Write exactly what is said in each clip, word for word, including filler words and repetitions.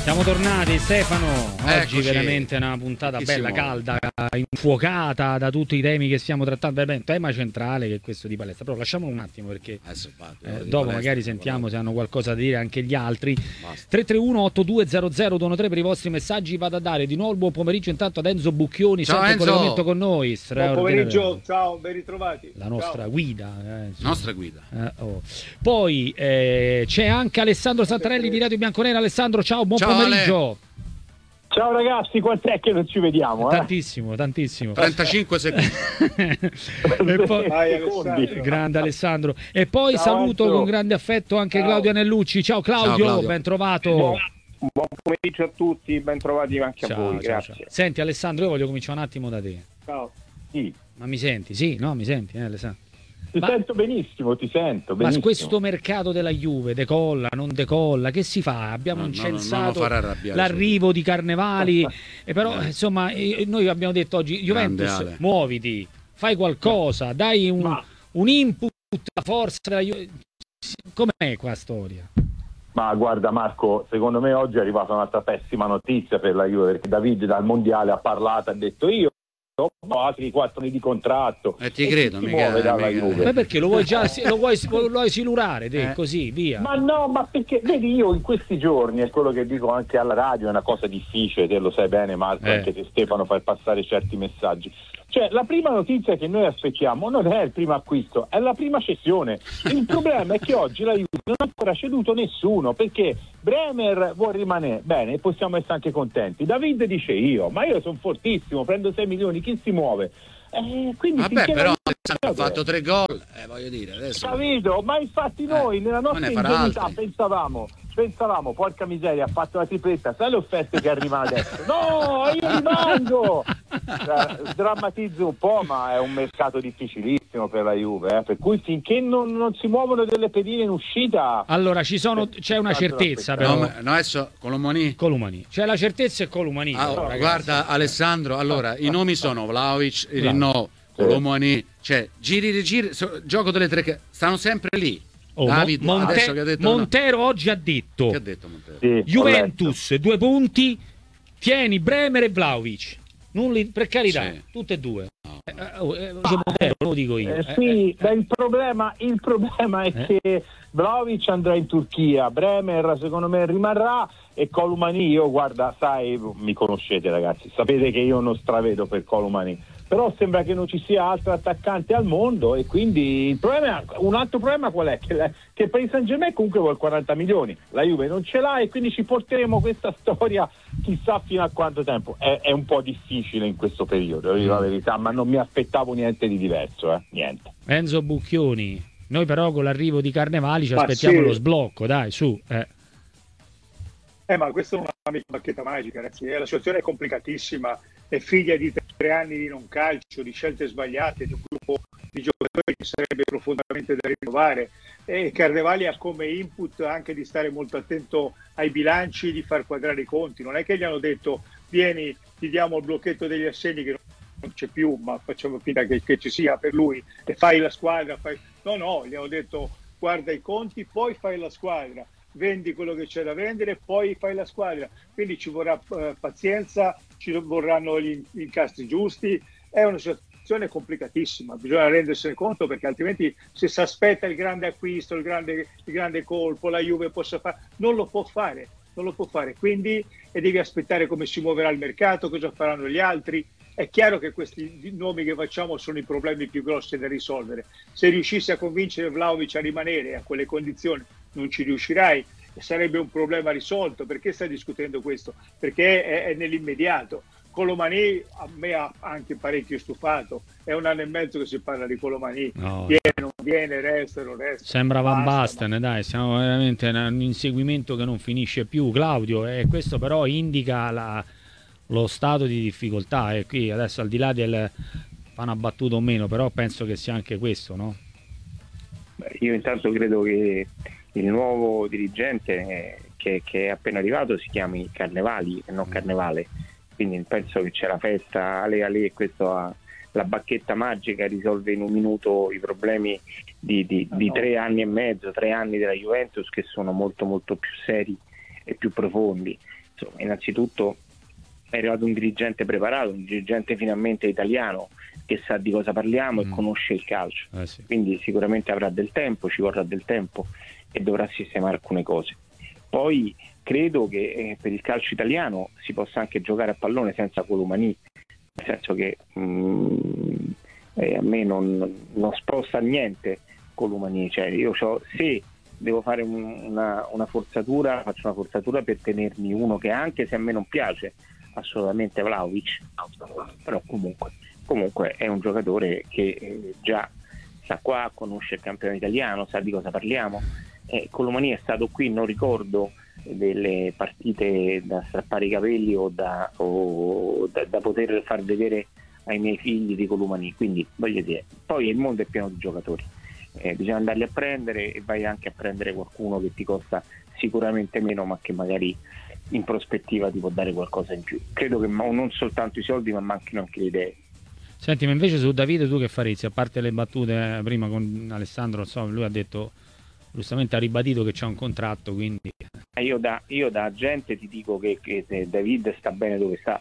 Siamo tornati, Stefano. Oggi Eccoci. veramente una puntata bella, Pochissimo. calda, infuocata da tutti i temi che stiamo trattando. Beh, un tema centrale che è questo di palestra. Però lasciamolo un attimo perché Adesso infatti, eh, di dopo palestra, magari di sentiamo palestra. se hanno qualcosa da dire anche gli altri. Basta. tre tre uno otto due zero zero due uno tre per i vostri messaggi. Vado a dare di nuovo il buon pomeriggio intanto ad Enzo Bucchioni, Ciao, sempre in Enzo. collegamento con noi. Buon straordinario. pomeriggio, ciao, ben ritrovati. La nostra Ciao. guida. eh, insomma. Nostra guida. Eh, oh. Poi eh, c'è anche Alessandro Santarelli di Radio Bianconera. Alessandro, ciao, buon Ciao, pomeriggio. Ciao ragazzi, quant'è che non ci vediamo? Eh? Tantissimo, tantissimo. trentacinque secondi. E poi, Vai, Alessandro. grande Alessandro. E poi Ciao, saluto Enzo. con grande affetto anche Ciao. Claudio Anellucci. Ciao Claudio, Ciao, Claudio. ben trovato. Buon, buon pomeriggio a tutti, ben trovati anche a Ciao, voi, ciao, grazie. ciao. Senti Alessandro, io voglio cominciare un attimo da te. Ciao. Sì. Ma mi senti? Sì, no, mi senti, eh, Alessandro? Ti Ma- sento benissimo, ti sento Ma benissimo. questo mercato della Juve decolla, non decolla, che si fa? Abbiamo No, no, no, incensato non lo farà arrabbiare, l'arrivo di Carnevali, e però Eh. insomma eh, noi abbiamo detto oggi Grande Juventus, Ale. muoviti, fai qualcosa, dai un, Ma- un input alla forza della Juve. Com'è qua storia? Ma guarda Marco, secondo me oggi è arrivata un'altra pessima notizia per la Juve, perché Davide dal mondiale ha parlato, ha detto io ho altri quattro anni di contratto. Eh, ti E credo, chi si mica- muove dalla mica- Juve? Ma perché lo vuoi già lo vuoi, lo vuoi silurare te, Eh. così, via? Ma no, ma perché vedi, io in questi giorni, è quello che dico anche alla radio, è una cosa difficile, te lo sai bene Marco, Eh. anche se Stefano fa passare certi messaggi. Cioè, la prima notizia che noi aspettiamo non è il primo acquisto, è la prima cessione. Il problema è che oggi la Juve non ha ancora ceduto nessuno, perché Bremer vuole rimanere, bene, possiamo essere anche contenti. David dice io, ma io sono fortissimo, prendo sei milioni, chi si muove? Eh, quindi Vabbè, finché la però Juve- ha fatto tre gol. Eh, voglio dire, adesso. Capito? Ma infatti noi Eh, nella non nostra ne farà ingenuità altri. pensavamo, pensavamo, porca miseria, ha fatto la tripletta, sai le offerte che arrivano adesso? No, io rimango! Cioè, sdrammatizzo un po', ma è un mercato difficilissimo per la Juve, eh, per cui finché non, non si muovono delle pedine in uscita... Allora ci sono, c'è una Tanto da certezza aspettare. però. No, ma- no, adesso Colomoni. Columani, c'è la certezza e Columani. Ah, però, ragazzi. guarda Alessandro, allora i nomi sono Vlahovic, il Vlahovic. no, Colomoni, cioè giri rigiri, so- gioco delle tre che stanno sempre lì. Oh, David, Mo- Monte- adesso che ha detto no. Montero oggi ha detto Che ha detto Montero? Sì, ho Juventus, due punti, tieni Bremer e Vlahovic. Nulla in- per carità, Sì. tutte e due. Eh, eh, oh, eh, c'è Montero, lo dico io. Eh, Eh, sì, eh, beh, il, problema, il problema è Eh. che Vlahovic andrà in Turchia, Bremer secondo me rimarrà e Colomani, io guarda, sai, mi conoscete ragazzi, sapete che io non stravedo per Colomani, però sembra che non ci sia altro attaccante al mondo e quindi il problema, un altro problema qual è? Che, la- che il Paris Saint-Germain comunque vuole quaranta milioni, la Juve non ce l'ha e quindi ci porteremo questa storia chissà fino a quanto tempo. È, è un po' difficile in questo periodo, devo dire la verità, ma non mi aspettavo niente di diverso, eh? Niente. Enzo Bucchioni. Noi però con l'arrivo di Carnevali ci Ma aspettiamo sì. lo sblocco, dai, su. Eh. Eh, ma questa non è una bacchetta magica, ragazzi. Eh, La situazione è complicatissima, è figlia di tre anni di non calcio, di scelte sbagliate, di un gruppo di giocatori che sarebbe profondamente da rinnovare. E Carnevali ha come input anche di stare molto attento ai bilanci, di far quadrare i conti. Non è che gli hanno detto vieni, ti diamo il blocchetto degli assegni che non c'è più, ma facciamo finta che, che ci sia per lui e fai la squadra. Fai... No, no, gli hanno detto guarda i conti, poi fai la squadra. Vendi quello che c'è da vendere, poi fai la squadra. Quindi ci vorrà eh, pazienza, ci vorranno gli incastri giusti. È una situazione complicatissima, bisogna rendersene conto perché altrimenti se si aspetta il grande acquisto, il grande, il grande colpo, la Juve possa fare, non lo può fare, non lo può fare. Quindi e devi aspettare come si muoverà il mercato, cosa faranno gli altri. È chiaro che questi nomi che facciamo sono i problemi più grossi da risolvere. Se riuscissi a convincere Vlahovic a rimanere a quelle condizioni, non ci riuscirai e sarebbe un problema risolto. Perché stai discutendo questo? Perché è, è nell'immediato. Colomani a me ha anche parecchio stufato, è un anno e mezzo che si parla di Colomani, No. viene, non viene, resta, non resta. Sembra Van Basta, Basten, dai, siamo veramente in un inseguimento che non finisce più, Claudio, e questo però indica la, lo stato di difficoltà. E qui adesso, al di là del fanno abbattuto o meno, però penso che sia anche questo, no? Beh, io intanto credo che il nuovo dirigente eh, che, che è appena arrivato si chiami Carnevali e non Carnevale, quindi penso che c'è la festa Ale Ale e questo ha la bacchetta magica, risolve in un minuto i problemi di, di, di tre anni e mezzo, tre anni della Juventus, che sono molto molto più seri e più profondi. insomma, innanzitutto è arrivato un dirigente preparato, un dirigente finalmente italiano che sa di cosa parliamo mm. e conosce il calcio, eh sì. quindi sicuramente avrà del tempo, ci vorrà del tempo e dovrà sistemare alcune cose. Poi credo che eh, per il calcio italiano si possa anche giocare a pallone senza Colomani, nel senso che mh, eh, a me non, non sposta niente Colomani, cioè io c'ho, se devo fare un, una, una forzatura, faccio una forzatura per tenermi uno che, anche se a me non piace assolutamente Vlahovic, però comunque, comunque è un giocatore che eh, già sta qua, conosce il campione italiano, sa di cosa parliamo. eh, Colomani è stato qui, non ricordo delle partite da strappare i capelli o da, o da, da poter far vedere ai miei figli di Colomani, quindi voglio dire, poi il mondo è pieno di giocatori, eh, bisogna andarli a prendere, e vai anche a prendere qualcuno che ti costa sicuramente meno, ma che magari in prospettiva ti può dare qualcosa in più. Credo che ma non soltanto i soldi, ma manchino anche le idee. Senti, ma invece su Davide tu che faresti? A parte le battute eh, prima con Alessandro, so, lui ha detto, giustamente ha ribadito che c'è un contratto, quindi... Io da, io da agente ti dico che, che David sta bene dove sta,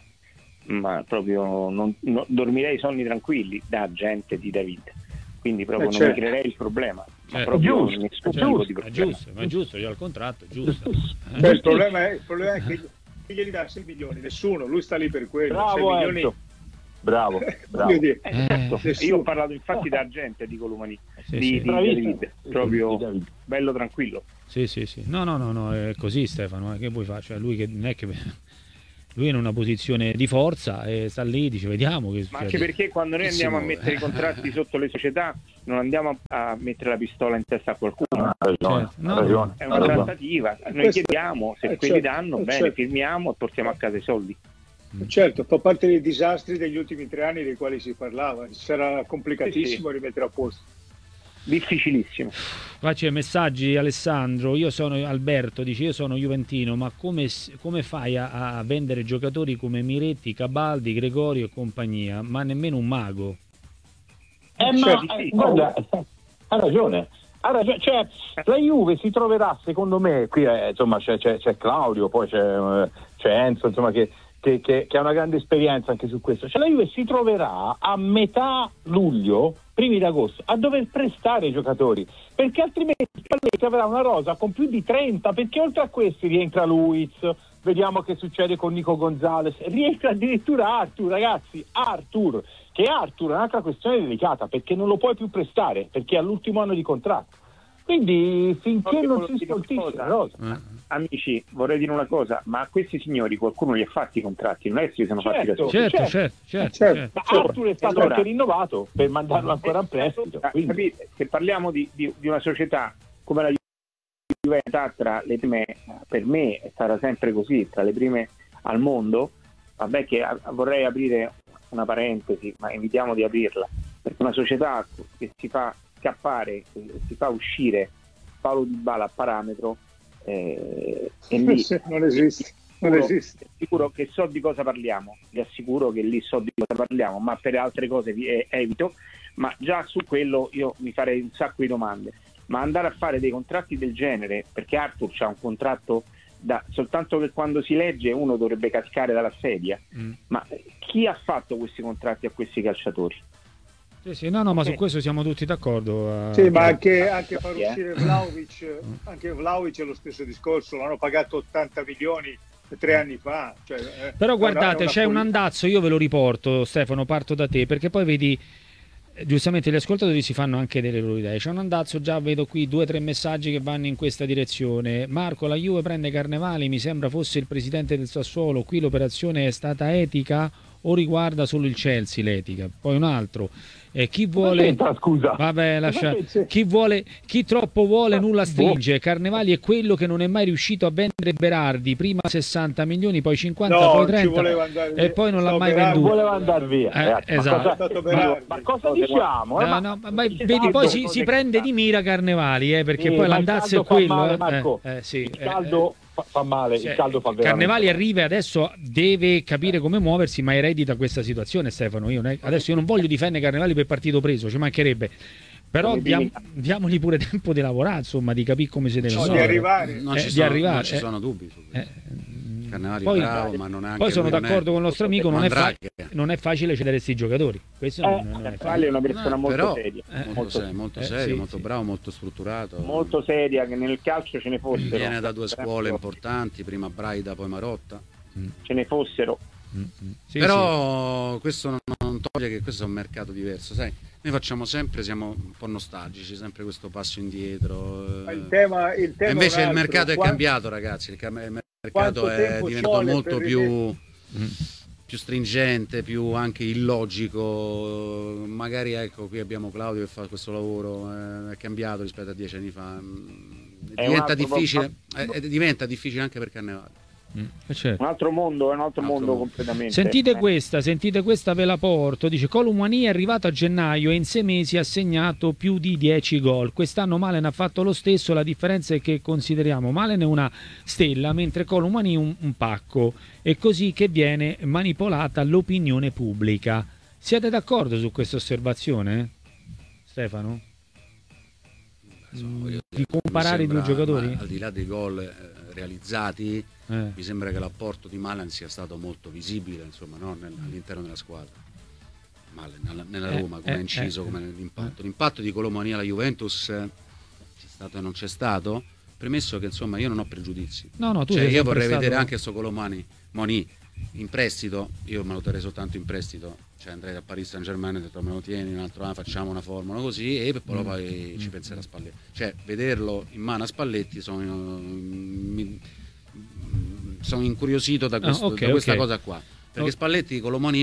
ma proprio non, non, dormirei sonni tranquilli da agente di David, quindi proprio eh non certo. mi creerei il problema, ma certo. proprio giusto, nessun giusto, tipo di problema. È giusto, ma è giusto, c'è il contratto, giusto. Eh. Cioè, il, problema è, il problema è che glieli dà sei milioni, nessuno, lui sta lì per quello. Bravo, sei milioni... bravo, bravo. Eh, certo. eh, io ho parlato infatti da agente di Colomani, sì, di, sì. di David, proprio sì, bello tranquillo. Sì, sì, sì. No, no, no, no, è così Stefano, eh, che vuoi fare? Cioè, lui che non è che lui è in una posizione di forza e sta lì, dice vediamo che ma anche perché quando noi andiamo a mettere i contratti sotto le società non andiamo a mettere la pistola in testa a qualcuno, ragione, no, ragione, è una ragione. trattativa, noi chiediamo, se eh, quelli certo, danno eh, bene, certo. firmiamo e portiamo a casa i soldi. Certo, fa parte dei disastri degli ultimi tre anni dei quali si parlava, sarà complicatissimo sì, sì. rimettere a posto. Difficilissimo. Faccio i messaggi. Alessandro, io sono Alberto, dice io sono juventino, ma come, come fai a, a vendere giocatori come Miretti, Cabaldi, Gregorio e compagnia, ma nemmeno un mago? Eh, cioè, ma, sì. guarda, ha ragione, ha ragione, cioè la Juve si troverà, secondo me, qui è, insomma c'è, c'è, c'è Claudio, poi c'è, c'è Enzo, insomma che Che, che, che ha una grande esperienza anche su questo, cioè la Juve si troverà a metà luglio, primi d'agosto, a dover prestare i giocatori, perché altrimenti Spalletti avrà una rosa con più di trenta, perché oltre a questi rientra Luiz, vediamo che succede con Nico Gonzalez, rientra addirittura Arthur, ragazzi, Arthur, che Arthur è un'altra questione delicata, perché non lo puoi più prestare, perché è all'ultimo anno di contratto. Quindi finché non si scoltisce la rosa. Eh. Amici, vorrei dire una cosa, ma a questi signori qualcuno li ha fatti i contratti, non è che si sono certo, fatti da soli. Certo, certo, certo, certo, certo. Ma certo. Arthur è stato allora, anche rinnovato per mandarlo ancora in prestito. Eh, capite? Se parliamo di, di, di una società come la Juventus, tra le prime, per me sarà sempre così, tra le prime al mondo, vabbè che a, vorrei aprire una parentesi, ma evitiamo di aprirla, perché una società che si fa scappare, si fa uscire Paolo Dybala a parametro, eh, e lì non esiste, non sicuro, esiste. Sicuro che so di cosa parliamo, vi assicuro che lì so di cosa parliamo, ma per altre cose vi evito, ma già su quello io mi farei un sacco di domande. Ma andare a fare dei contratti del genere, perché Arthur c'ha un contratto da, soltanto che quando si legge uno dovrebbe cascare dalla sedia, mm. ma chi ha fatto questi contratti a questi calciatori? Sì, sì, no, no, ma sì. su questo siamo tutti d'accordo. Uh, sì, ma anche, anche far uscire Vlahovic, anche Vlahovic è lo stesso discorso, l'hanno pagato ottanta milioni tre anni fa. Cioè, però guardate, una, una c'è poli- un andazzo, io ve lo riporto, Stefano, parto da te, perché poi vedi, giustamente gli ascoltatori si fanno anche delle loro idee. C'è un andazzo, già vedo qui due o tre messaggi che vanno in questa direzione. Marco, la Juve prende Carnevali, mi sembra fosse il presidente del Sassuolo, qui l'operazione è stata etica o riguarda solo il Chelsea l'etica? Poi un altro, eh, chi vuole scusa vabbè lascia chi vuole chi troppo vuole nulla stringe. Carnevali è quello che non è mai riuscito a vendere Berardi, prima sessanta milioni, poi cinquanta, no, poi trenta e poi non l'ha mai Berardi venduto, voleva andare via, eh, eh, esatto. ma, cosa, ma cosa diciamo? Eh, no, ma, no, ma, ma vedi, poi si, si prende di mira Carnevali, eh, perché sì, poi l'andazzo è quello, male, eh, Marco. eh, sì, il caldo eh, fa, fa male, cioè, il caldo fa veramente Carnevali male. arriva e adesso deve capire come muoversi, ma eredita questa situazione, Stefano. Io ne, adesso io non voglio difendere Carnevali per partito preso, ci mancherebbe, però diam, diamogli pure tempo di lavorare, insomma, di capire come si deve no, muovere. di arrivare, non, eh, ci, di sono, arrivare non ci eh, sono dubbi su eh, Cannavali Poi- è bravo, ma non è anche Poi sono lui, non è- d'accordo con il nostro amico, non è, fa- Mandrake. non è facile cedere questi giocatori. Questo Eh, non, non è Cannavali facile. è una persona No, molto però- seria, Eh, molto, molto, se- molto eh, serio, sì, molto sì. bravo, molto strutturato. molto seria, che nel calcio ce ne fossero. Viene da due Per scuole esempio, importanti, prima Braida, poi Marotta. ce ne fossero. Mm, mm. Sì, Però questo non, non toglie che questo è un mercato diverso, sai? Noi facciamo sempre, siamo un po' nostalgici, sempre questo passo indietro. Ma eh. Il tema, il tema E invece è un il altro. mercato è Qua- cambiato, ragazzi. Il, cam- il mercato Quanto è tempo ci diventato vuole molto per più, rivedere- sì. Mm. più stringente, più anche illogico. Magari ecco, qui abbiamo Claudio che fa questo lavoro, eh, è cambiato rispetto a dieci anni fa. Mm, È un Diventa altro difficile, po'- eh, diventa difficile anche per Cannavali. Mm. Eh, certo. Un altro mondo, è un altro Un altro mondo mondo. completamente. Sentite Eh. questa, sentite questa, ve la porto. Dice Colomani è arrivato a gennaio e in sei mesi ha segnato più di dieci gol. Quest'anno Malen ha fatto lo stesso, la differenza è che consideriamo Malen una stella mentre Colomani un, un pacco. È così che viene manipolata l'opinione pubblica. Siete d'accordo su questa osservazione? Stefano? Insomma, voglio Di dire, mi comparare i due sembra, giocatori? ma al di là dei gol eh, realizzati, Eh. mi sembra che l'apporto di Malen sia stato molto visibile, insomma, no? Nel- all'interno della squadra. Malen, nella, nella Eh, Roma, come eh, ha inciso, eh, come l'impatto. L'impatto di Colomani alla Juventus eh, c'è stato e non c'è stato, premesso che insomma io non ho pregiudizi. No, no, tu Cioè, sei io sempre vorrei stato- vedere anche sto Colomani Moni in prestito, io me lo terrei soltanto in prestito, cioè andrei da Paris Saint Germain e ho detto me lo tieni un altro anno, facciamo una formula così e poi, Mm. poi ci penserà a Spalletti, cioè vederlo in mano a Spalletti sono, mi- sono incuriosito da, questo- Ah, ok, da questa ok. cosa qua, perché Oh. Spalletti con Colomani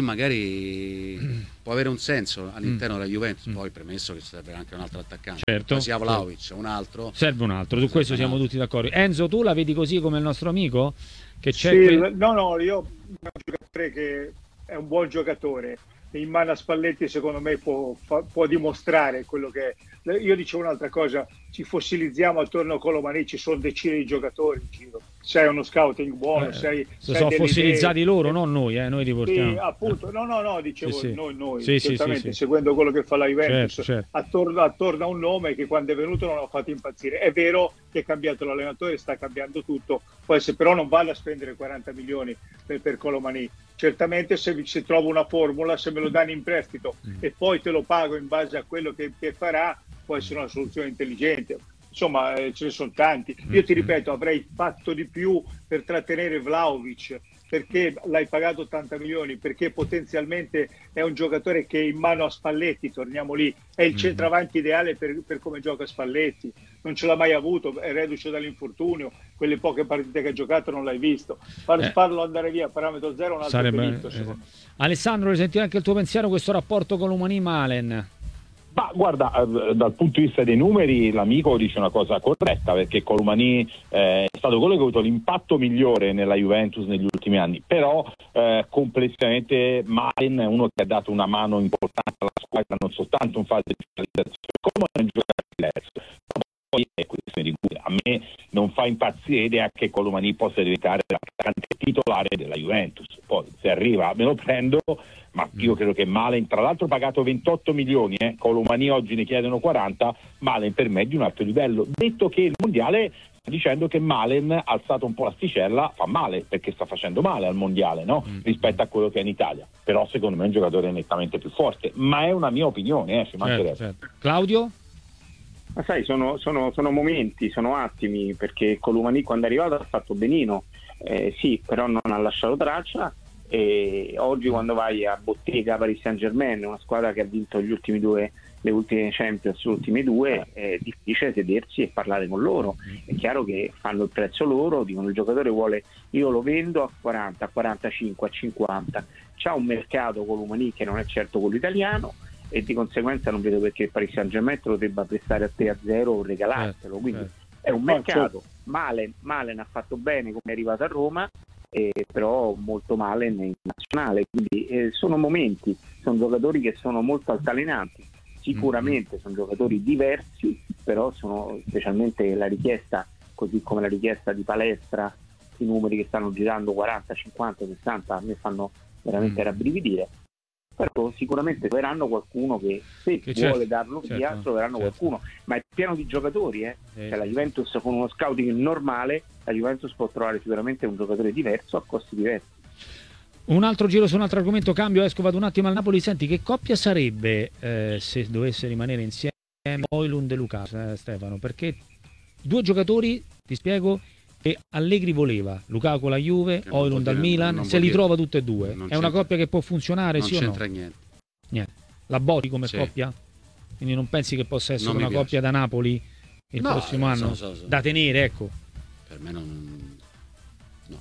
magari può avere un senso all'interno Mm. della Juventus, Mm. poi premesso che serve anche un altro attaccante, Certo. sia Vlahovic, un altro. Serve un altro, su questo un siamo altro. tutti d'accordo. Enzo, tu la vedi così come il nostro amico? Che c'è Sì, quel- no, no, io un giocatore che è un buon giocatore, in mano a Spalletti secondo me può, fa- può dimostrare quello che è. Io dicevo un'altra cosa, ci fossilizziamo attorno a Colomani, ci sono decine di giocatori in giro, sei uno scouting buono, Eh, sei, se sei sono delle fossilizzati idee. loro, non noi, eh, noi riportiamo. Sì, appunto, no, no, no, dicevo Sì, sì. noi, noi, Sì, sì, certamente, sì, sì. seguendo quello che fa la Juventus, Certo, certo. Attorno, attorno a un nome che quando è venuto non ha fatto impazzire. È vero che è cambiato l'allenatore, sta cambiando tutto, poi se però non vale a spendere quaranta milioni per, per Colomani, certamente se si trova una formula, se me lo danno in prestito Mm. e poi te lo pago in base a quello che, che farà, può essere una soluzione intelligente. Insomma, eh, ce ne sono tanti. Io ti Mm. ripeto, avrei fatto di più per trattenere Vlahovic, perché l'hai pagato ottanta milioni, perché potenzialmente è un giocatore che in mano a Spalletti, torniamo lì, è il Mm. centravanti ideale per, per come gioca Spalletti, non ce l'ha mai avuto, è reduce dall'infortunio, quelle poche partite che ha giocato non l'hai visto, Far, Eh. farlo andare via a parametro zero è un altro Sarebbe- delitto, eh, secondo me. Alessandro, vuoi sentire anche il tuo pensiero questo rapporto con l'Umani Malen? Ma guarda, eh, dal punto di vista dei numeri l'amico dice una cosa corretta, perché Colomani eh, è stato quello che ha avuto l'impatto migliore nella Juventus negli ultimi anni, però eh, complessivamente Malen è uno che ha dato una mano importante alla squadra, non soltanto in fase di finalizzazione, come è un giocatore diverso. Poi è questione di cui a me non fa impazzire l'idea che Colomani possa diventare l'attaccante titolare della Juventus. Poi se arriva me lo prendo, ma io credo che Malen, tra l'altro pagato ventotto milioni, eh, Colomani oggi ne chiedono quaranta, Malen per me è di un altro livello. Detto che il mondiale sta dicendo che Malen ha alzato un po' l'asticella, fa male perché sta facendo male al mondiale, no? Mm. Rispetto a quello che è in Italia. Però secondo me è un giocatore nettamente più forte, ma è una mia opinione, eh, ci mancherebbe. Certo, certo. Claudio? Ma sai, sono, sono- sono momenti, sono attimi, perché Colomani quando è arrivato ha fatto benino, eh, sì, però non ha lasciato traccia. E oggi quando vai a bottega Paris Saint Germain, una squadra che ha vinto gli ultimi due, le ultime Champions, le ultime due, è difficile sedersi e parlare con loro. È chiaro che fanno il prezzo loro, dicono il giocatore vuole, io lo vendo a quaranta, a quarantacinque, a cinquanta. C'ha un mercato Colomani che non è certo quello italiano, e di conseguenza non vedo perché il Paris Saint Germain te lo debba prestare a te a zero o regalartelo. Quindi certo. è un No, mercato. Malen, Malen ha fatto bene come è arrivato a Roma, eh, però molto male in nazionale. Quindi eh, sono momenti, sono giocatori che sono molto altalenanti. Sicuramente sono giocatori diversi, però sono specialmente la richiesta, così come la richiesta di Palestra, i numeri che stanno girando quaranta, cinquanta, sessanta, a me fanno veramente Mm. rabbrividire. però sicuramente troveranno qualcuno che se che vuole certo, darlo via certo, troveranno certo. qualcuno, ma è pieno di giocatori, eh. Eh, cioè, la Juventus con uno scouting normale, la Juventus può trovare sicuramente un giocatore diverso a costi diversi. Un altro giro su un altro argomento, cambio, esco, vado un attimo al Napoli. Senti, che coppia sarebbe eh, se dovesse rimanere insieme Højlund e Lukaku, eh, Stefano? Perché due giocatori, ti spiego, che Allegri voleva, Lukaku alla Juve, Che non Højlund vuol al dire- Milan, non se vuol li dire- trova tutti e due. non È una c'entra- coppia che può funzionare, Non sì o no? c'entra niente. Niente. La Boti come Sì. coppia? Quindi non pensi che possa essere Non mi una piace. coppia da Napoli il No, prossimo so- anno? so- so. Da tenere, ecco. Per me non... no.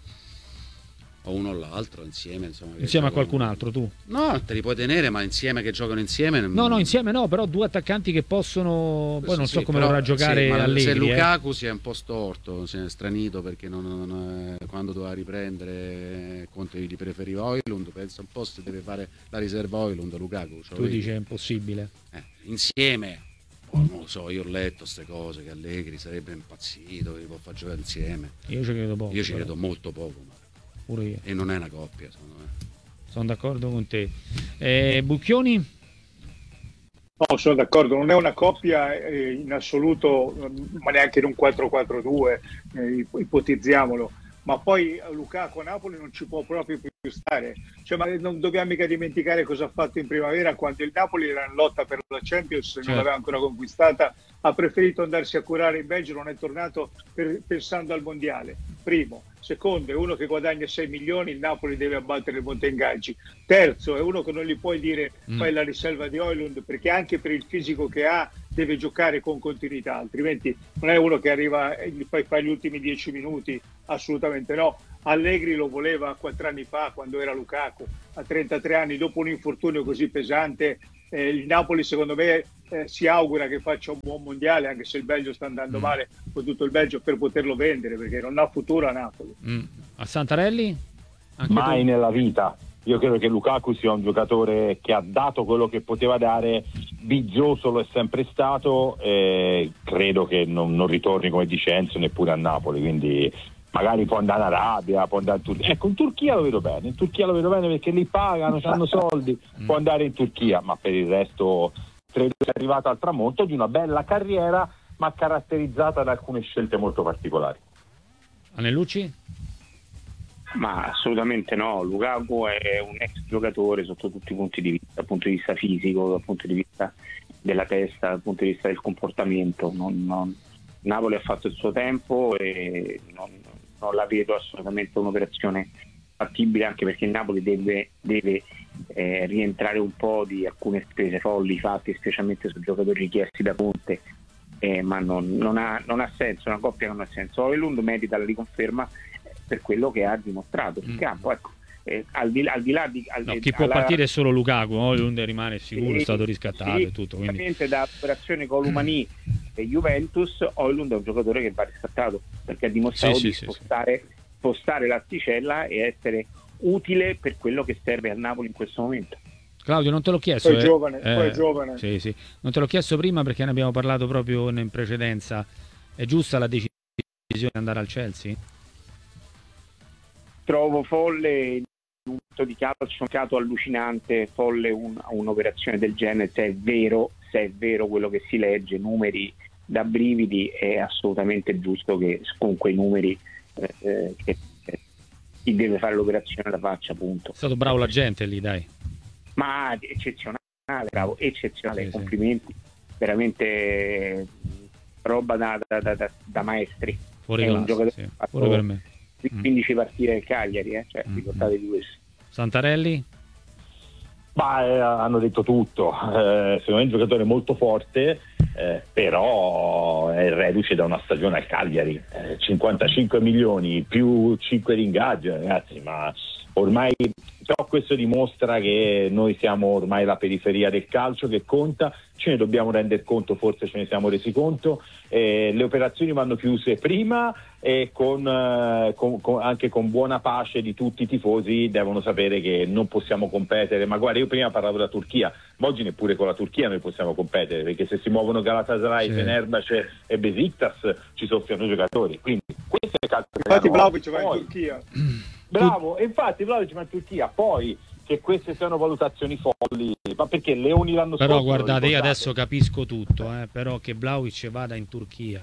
O uno o l'altro insieme, insomma. che Insieme a giocano- qualcun altro, tu? No, te li puoi tenere, ma insieme che giocano insieme. No, no, insieme no, però due attaccanti che possono... Poi non so Sì, come però, vorrà giocare sì, ma Allegri. se eh. Lukaku si è un po' storto, si è stranito perché non, non- eh, quando doveva riprendere Conte gli preferiva Højlund, pensa un po' se deve fare la riserva Højlund, Lukaku. cioè, Tu vedi? dici è impossibile. Eh, insieme, oh, non lo so, io ho letto queste cose che Allegri sarebbe impazzito, che li può far giocare insieme. Io ci credo poco. Io ci però. credo molto poco, ma- Pure io. e non è una coppia, secondo me. Sono d'accordo con te. Eh, Bucchioni? No, sono d'accordo, non è una coppia eh, in assoluto, ma neanche in un quattro quattro due, eh, ipotizziamolo. Ma poi Lukaku a Napoli non ci può proprio più stare. Cioè, ma non dobbiamo mica dimenticare cosa ha fatto in primavera quando il Napoli era in lotta per la Champions e Certo. non l'aveva ancora conquistata. Ha preferito andarsi a curare in Belgio, non è tornato per- pensando al mondiale. Primo. Secondo, è uno che guadagna sei milioni, il Napoli deve abbattere il monte ingaggi. Terzo, è uno che non gli puoi dire Mm. fai la riserva di Højlund, perché anche per il fisico che ha deve giocare con continuità, altrimenti non è uno che arriva e gli fai fare gli ultimi dieci minuti, assolutamente no. Allegri lo voleva quattro anni fa quando era Lukaku, a trentatré anni, dopo un infortunio così pesante. Eh, il Napoli secondo me eh, si augura che faccia un buon mondiale, anche se il Belgio sta andando Mm. male con tutto il Belgio, per poterlo vendere, perché non ha futuro a Napoli. Mm. A Santarelli? Anche Mai tu? nella vita. Io credo che Lukaku sia un giocatore che ha dato quello che poteva dare, biggioso lo è sempre stato, e credo che non, non ritorni come dice Enzo neppure a Napoli, quindi magari può andare in Arabia, può andare in Turchia. Ecco, in Turchia lo vedo bene, in Turchia lo vedo bene perché lì pagano, hanno soldi, Mm. può andare in Turchia, ma per il resto credo sia arrivato al tramonto di una bella carriera, ma caratterizzata da alcune scelte molto particolari. Anellucci? Ma assolutamente no, Lukaku è un ex giocatore sotto tutti i punti di vista, dal punto di vista fisico, dal punto di vista della testa, dal punto di vista del comportamento. Non, non... Napoli ha fatto il suo tempo e non, non la vedo assolutamente un'operazione fattibile, anche perché il Napoli deve, deve eh, rientrare un po' di alcune spese folli fatte specialmente su giocatori richiesti da Conte, eh, ma non, non, ha, non ha senso, una coppia non ha senso. Højlund merita la riconferma per quello che ha dimostrato sul Mm. campo, ecco. Eh, al, di, al di là di al, No, chi può alla- partire è solo Lukaku, Højlund rimane sicuro, è Sì, stato riscattato sì, e tutto. Quindi... ovviamente da operazione Columani e Juventus, Højlund è un giocatore che va riscattato perché ha dimostrato Sì, di sì, sì, spostare, spostare l'asticella e essere utile per quello che serve al Napoli in questo momento. Claudio, non te l'ho chiesto. Poi è eh. giovane, Eh, poi è giovane. Sì, sì. Non te l'ho chiesto prima perché ne abbiamo parlato proprio in precedenza. È giusta la decisione di andare al Chelsea? Trovo folle in un momento di calcio, un mercato allucinante, folle un- un'operazione del genere, se è vero, se è vero quello che si legge, numeri da brividi, è assolutamente giusto che con quei numeri eh, eh, che, che chi deve fare l'operazione la faccia, punto. È stato bravo la gente lì, dai. Ma eccezionale, bravo, eccezionale, Sì, sì. complimenti, veramente eh, roba da, da- da- da- da maestri. Fuori È un classe, giocatore sì. che ha fatto Pure per me. quindici partite del Cagliari, eh? Cioè, Mm. ricordatevi questo. Santarelli? Ma eh, hanno detto tutto, eh, secondo me è un giocatore molto forte, eh, però è reduce da una stagione al Cagliari, eh, cinquantacinque milioni più cinque di ingaggio, ragazzi, ma ormai però questo dimostra che noi siamo ormai la periferia del calcio che conta, ce ne dobbiamo rendere conto, forse ce ne siamo resi conto, eh, le operazioni vanno chiuse prima e con, eh, con- con- anche con buona pace di tutti i tifosi devono sapere che non possiamo competere, ma guarda, io prima parlavo della Turchia, ma oggi neppure con la Turchia noi possiamo competere, perché se si muovono Galatasaray, Sì. Fenerbahce e Besiktas ci soffiano i giocatori, quindi questo è il calcio Infatti italiano. Vlahovic va in Poi- Turchia. Bravo, e infatti Vlahovic va in Turchia, poi che queste siano valutazioni folli, ma perché Leoni l'anno scorso... Però guardate, io adesso capisco tutto, eh, però che Vlahovic vada in Turchia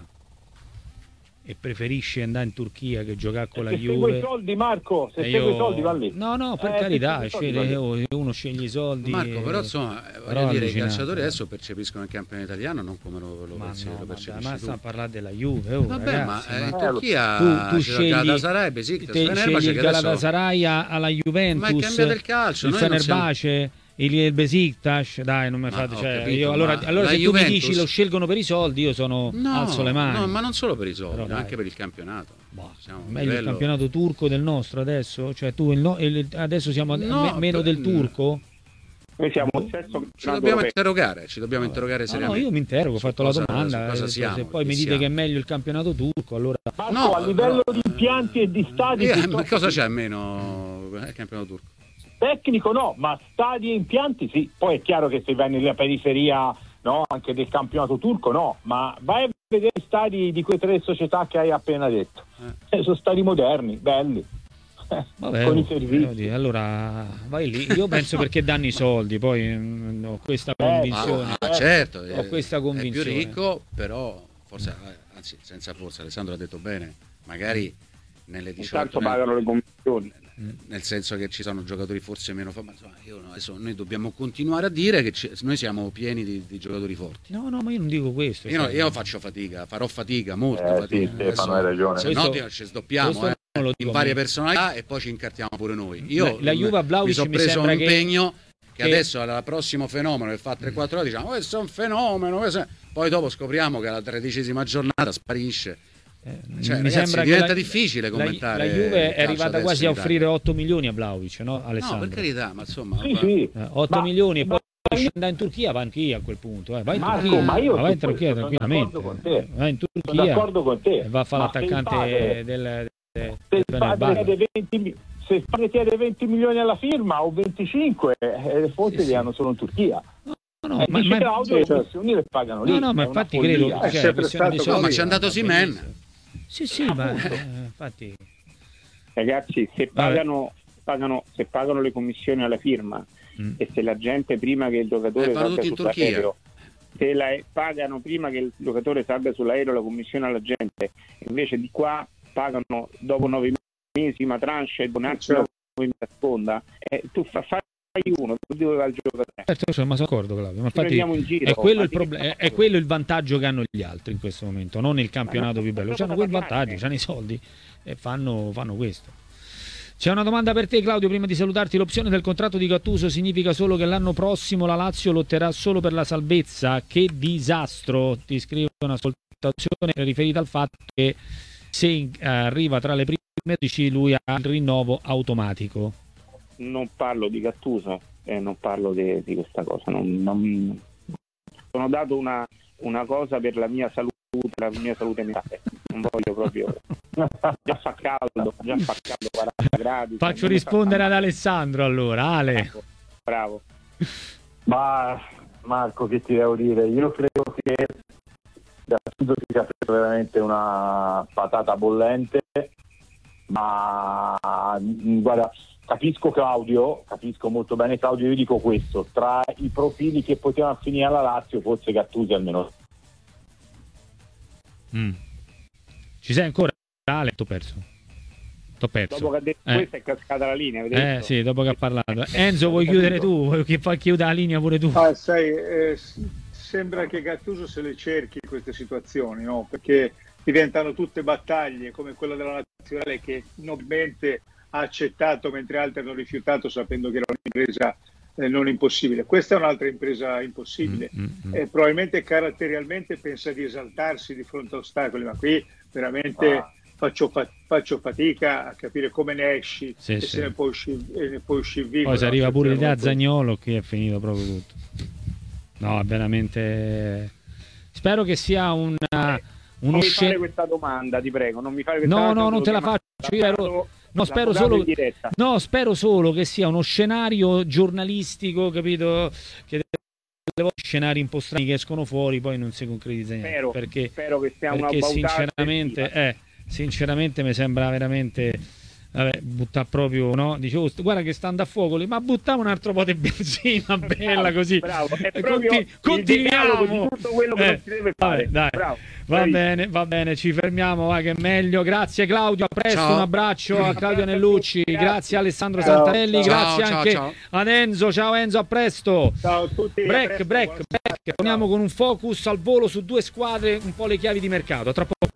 e preferisce andare in Turchia che giocare con la se Juve. Se segue i soldi, Marco, se io... segue i soldi va lì. No, no, per eh, carità, sceglie, oh, uno sceglie i soldi. Marco, però insomma, però voglio dire, i calciatori adesso percepiscono il campione italiano non come lo, lo, ma perce- no, lo ma percepisci ma tu. stiamo a parlare della Juve, oh, Vabbè, ragazzi, ma eh, ma... in Turchia tu, tu ci scegli gioca Galatasaray, Besiktas, te, Fenerbahce, scegli il che adesso... Galatasaray alla Juventus, Ma è cambiato il calcio, il noi non siamo- Fenerbahce, il, il Besiktas, dai, non mi Ma fate, ho cioè, capito, io, allora, ma allora la se Juventus- tu mi dici lo scelgono per i soldi, io sono No, alzo le mani. no, ma non solo per i soldi, Però ma dai. anche per il campionato. Boh, Siamo a un meglio livello- il campionato turco del nostro adesso? Cioè tu il no- il- adesso siamo a- No, me- meno del mm. turco? Noi siamo il sesto Ci campionato dobbiamo europeo. interrogare, ci dobbiamo interrogare No, no, seriamente. io mi interrogo, ho Su fatto cosa- la domanda, su cosa eh, siamo, se poi chi mi dite siamo. che è meglio il campionato turco, allora... Marco, No, a livello però- di impianti e di stadi... Eh, ma purtroppo- cosa c'è almeno il campionato turco? Tecnico no, ma stadi e impianti sì. Poi è chiaro che se vai nella periferia, no, anche del campionato turco no, ma vai a vedere i stadi di quelle tre società che hai appena detto. Eh, sono stadi moderni, belli. Eh, Vabbè, con oh, i servizi. voglio dire, allora vai lì. Io penso perché danno i soldi, poi mm, ho questa Eh, convinzione. Ah, certo, Ho è- questa è più convinzione. ricco, però forse, eh, anzi senza forse, Alessandro ha detto bene, magari nelle diciotto, Intanto nel- pagano le commissioni. nel senso che ci sono giocatori forse meno forti, ma insomma, io no, adesso noi dobbiamo continuare a dire che ci- noi siamo pieni di, di giocatori forti. No, no, ma io non dico questo. Io, no- sai. io faccio fatica, farò fatica, molta Eh, fatica. sì, Stefano, hai ragione. Se no Questo- ti- ci sdoppiamo questo eh, non lo in dico varie a me. personalità e poi ci incartiamo pure noi. Io La- la Juve a Vlahovic mi sono mi preso sembra un che- impegno che, che- adesso al prossimo fenomeno che fa tre quattro ore diciamo questo è un fenomeno, questo è-". Poi dopo scopriamo che alla tredicesima giornata sparisce. Eh, Cioè, mi ragazzi, sembra che diventa la- difficile la- commentare La, il Juve è calcio arrivata adesso quasi in a Italia. offrire otto milioni a Vlahovic, no, No, Alessandro? per carità, ma insomma, Sì, va- sì. Eh, otto Ma- milioni e ma- poi andare in Turchia, va anch'io a quel punto. Eh. Vai in Marco, Turchia, ma io vai in su Turchia questo sono tranquillamente. d'accordo con te. Vai in Sono Turchia d'accordo con te. e va a fare Ma se il l'attaccante padre- del, del, Se del il padre Fenerbahce. chiede venti, se il padre chiede venti milioni alla firma o venticinque, eh, le fonti Sì, li sì. hanno solo in Turchia. No, no, Eh, ma, dice ma- Claudio, sì, le certo. commissioni le pagano lì. no, no, ma è una infatti follia. credo È cioè, la sempre questione di stato soldi No, ma c'è andato va Osimhen. benissimo. Sì, sì, ma eh, infatti Ragazzi, se pagano, pagano, se pagano le commissioni alla firma Mm. e se la gente prima che il giocatore Eh, vanno salga tutti in Turchia. sull'aereo, se la, pagano prima che il giocatore salga sull'aereo la commissione alla gente, invece di qua pagano dopo nove mesi una tranche e un attimo nove mesi a seconda, eh, tu fa, fai uno, dove va il giocatore? certo, sono ma sono d'accordo, Claudio, ma Ci infatti prendiamo in giro. è quello, Ma il di che proble- è, stiamo è quello il vantaggio che hanno gli altri in questo momento, non il campionato Ma no, più bello, cosa hanno quel da pagare? vantaggio, hanno i soldi e fanno, fanno questo. C'è una domanda per te, Claudio, prima di salutarti. L'opzione del contratto di Gattuso significa solo che l'anno prossimo la Lazio lotterà solo per la salvezza? Che disastro! Ti scrive una ascoltazione riferita al fatto che se eh, arriva tra le prime dici lui ha il rinnovo automatico. Non parlo di Gattuso, eh, non parlo di, di questa cosa. Non, non- sono dato una, una cosa per la mia salute, la mia salute mentale. Non voglio proprio. Già fa caldo, già fa caldo, quaranta gradi. Faccio non mi fa rispondere ad male. Alessandro allora, Ale. Bravo, bravo. Ma Marco, che ti devo dire? Io credo che Gattuso sia preso veramente una patata bollente, ma mh, guarda, capisco Claudio, capisco molto bene Claudio, io dico questo, tra i profili che potevano finire alla Lazio forse Gattuso almeno. Mm. Ci sei ancora, Ale? T'ho perso. T'ho perso. Dopo che ha detto Eh. questo è cascata la linea, avete Eh visto? sì, dopo che ha parlato. Enzo, vuoi chiudere tu? Vuoi che fai chiudere la linea pure tu? Ah, sai, eh, s- sembra che Gattuso se le cerchi queste situazioni, no? Perché diventano tutte battaglie come quella della nazionale che nobilmente ha accettato mentre altri hanno rifiutato sapendo che era un'impresa eh, non impossibile. Questa è un'altra impresa impossibile. Mm, mm, mm. Eh, probabilmente caratterialmente pensa di esaltarsi di fronte a ostacoli, ma qui veramente Ah. faccio, fa- faccio fatica a capire come ne esci Sì, e sì. se ne puoi uscire, e ne puoi uscire vivo. Poi se no? arriva pure Senza- l'idea a Zaniolo, qui è finito proprio tutto. No, è veramente. Spero che sia una, Non uno mi fare scena. questa domanda, ti prego, non mi fare questa No, domanda, no, non te la chiamare faccio. Io ero- l'avvocato- No, spero l'avvocato solo. in diretta. No, spero solo che sia uno scenario giornalistico, capito? Che delle volte scenari un po' strani che escono fuori, poi non si concretizza niente. Spero, perché spero che sia una perché bautata sinceramente, effettiva. eh, sinceramente mi sembra veramente vabbè, butta proprio, no? Dice, oh, guarda che stanno a fuoco lì, ma buttiamo un altro po' di benzina bella Bravo, così. bravo, è E proprio conti- il continuiamo decalogo di tutto quello che Eh, non si deve vabbè, fare. dai. Bravo, Va bravissimo. bene, va bene, ci fermiamo, va che è meglio. Grazie Claudio, a presto, Ciao. un abbraccio a Claudio Anellucci, Grazie. grazie a Alessandro Ciao, Santarelli, ciao. grazie Ciao, anche ciao. ad Enzo. Ciao Enzo, a presto. Ciao a tutti. a Break, presto, break, buona break. serata. Torniamo con un focus al volo su due squadre, un po' le chiavi di mercato. Tra poco.